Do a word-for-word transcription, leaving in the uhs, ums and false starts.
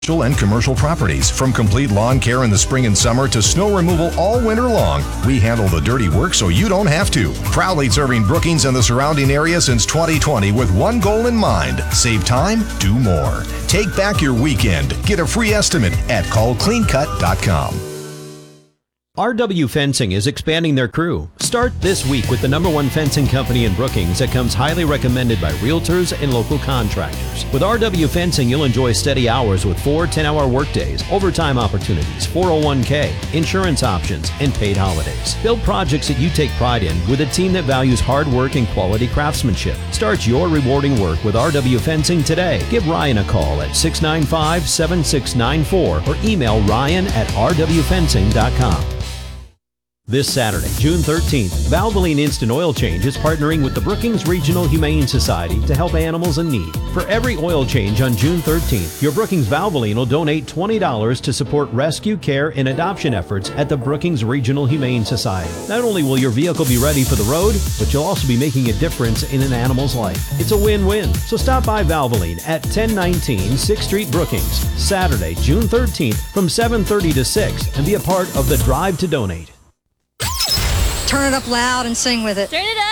and commercial properties. From complete lawn care in the spring and summer to snow removal all winter long, we handle the dirty work so you don't have to. Proudly serving Brookings and the surrounding area since twenty twenty with one goal in mind: save time, do more. Take back your weekend. Get a free estimate at call clean cut dot com. R W Fencing is expanding their crew. Start this week with the number one fencing company in Brookings that comes highly recommended by realtors and local contractors. With R W Fencing, you'll enjoy steady hours with four ten-hour workdays, overtime opportunities, four oh one k, insurance options, and paid holidays. Build projects that you take pride in with a team that values hard work and quality craftsmanship. Start your rewarding work with R W Fencing today. Give Ryan a call at six nine five, seven six nine four or email ryan at r w fencing dot com. This Saturday, June thirteenth, Valvoline Instant Oil Change is partnering with the Brookings Regional Humane Society to help animals in need. For every oil change on June thirteenth, your Brookings Valvoline will donate twenty dollars to support rescue, care, and adoption efforts at the Brookings Regional Humane Society. Not only will your vehicle be ready for the road, but you'll also be making a difference in an animal's life. It's a win-win. So stop by Valvoline at ten nineteen sixth Street, Brookings, Saturday, June thirteenth from seven thirty to six, and be a part of the Drive to Donate. Turn it up loud and sing with it. Turn it up.